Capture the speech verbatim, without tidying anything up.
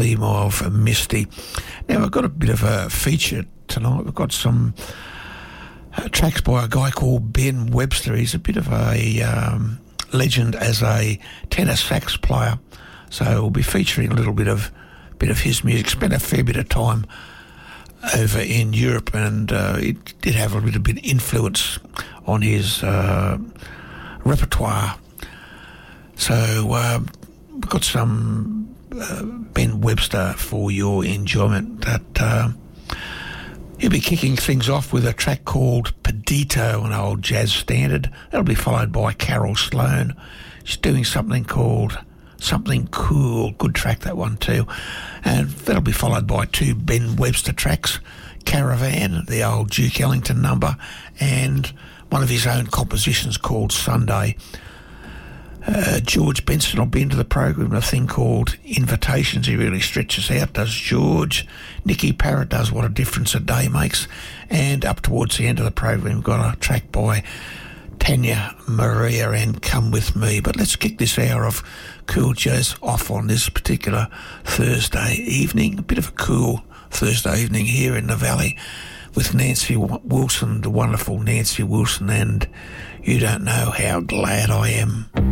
theme of Misty. Now, I've got a bit of a feature tonight. We've got some uh, tracks by a guy called Ben Webster. He's a bit of a um, legend as a tenor sax player, so we'll be featuring a little bit of bit of his music. Spent a fair bit of time over in Europe, and uh, it did have a little bit of influence on his uh, repertoire. So uh, we've got some uh, Ben Webster for your enjoyment. That uh, he'll be kicking things off with a track called Pedito, an old jazz standard. That'll be followed by Carol Sloan. She's doing something called Something Cool. Good track, that one too. And that'll be followed by two Ben Webster tracks, Caravan, the old Duke Ellington number, and one of his own compositions called Sunday. Uh, George Benson will be into the program with a thing called Invitations. He really stretches out, does George. Nicky Parrott does What a Difference a Day Makes. And up towards the end of the program, we've got a track by Tanya Maria and Come With Me. But let's kick this hour of cool jazz off on this particular Thursday evening. A bit of a cool Thursday evening here in the Valley with Nancy Wilson, the wonderful Nancy Wilson, and You Don't Know How Glad I Am.